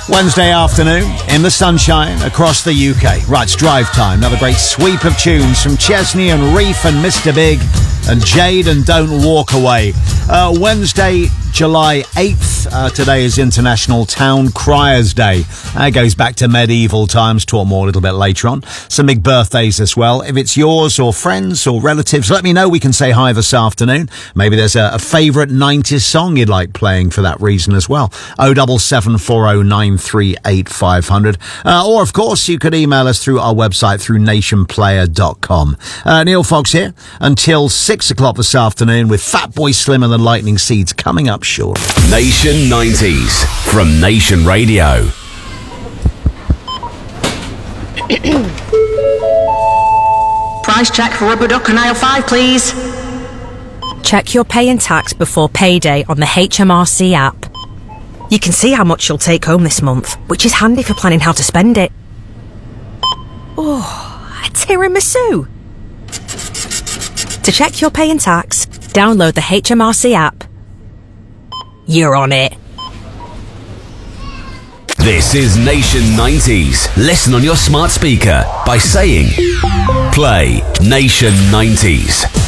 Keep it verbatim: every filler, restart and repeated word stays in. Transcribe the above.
Wednesday afternoon in the sunshine across the U K. Right, it's drive time. Another great sweep of tunes from Chesney and Reef and Mister Big and Jade and Don't Walk Away. Uh, Wednesday, July eighth. Uh, today is International Town Criers Day. That goes back to medieval times. Talk more a little bit later on. Some big birthdays as well. If it's yours or friends or relatives, let me know. We can say hi this afternoon. Maybe there's a, a favourite nineties song you'd like playing for that reason as well. oh seven seven four oh nine three eight five hundred. Uh, or, of course, you could email us through our website through nation player dot com. Uh, Neil Fox here until six o'clock this afternoon with Fatboy Slim and the Lightning Seeds coming up short. Nation nineties from Nation Radio. Price check for rubber duck on aisle five, please. Check your pay and tax before payday on the H M R C app. You can see how much you'll take home this month, which is handy for planning how to spend it. Oh, a tiramisu! To check your pay and tax, download the H M R C app. You're on it. This is Nation nineties. Listen on your smart speaker by saying, play Nation nineties.